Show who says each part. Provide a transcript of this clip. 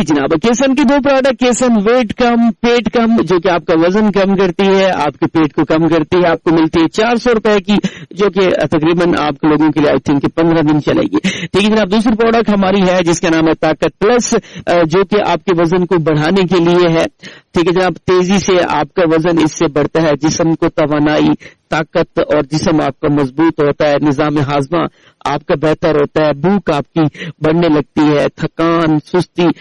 Speaker 1: जनाब, केसन के 2 प्रोडक्ट, केसन वेट कम पेट कम, जो कि आपका वजन कम करती है, आपके पेट को कम करती है, आपको मिलती है 400 रुपए की, जो कि तकरीबन आप लोगों के लिए आई थिंक 15 दिन चलेगी। ठीक है जनाब। दूसरी प्रोडक्ट हमारी है जिसका नाम है ताकत प्लस, जो कि आपके वजन को बढ़ाने के लिए है। ठीक है जनाब, तेजी से आपका वजन इससे बढ़ता है, जिस्म को तवानाई, ताकत और जिस्म आपका मजबूत होता है, निजाम हाजमा आपका बेहतर होता है, भूख आपकी बढ़ने लगती है, थकान सुस्ती